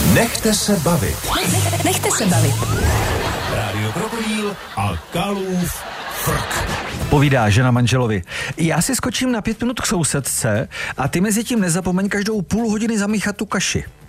Nechte se bavit. Nechte se bavit. Rádio Krokodýl a Kalův frk. Povídá žena manželovi: já si skočím na 5 minut k sousedce a ty mezi tím nezapomeň každou půl hodiny zamíchat tu kaši.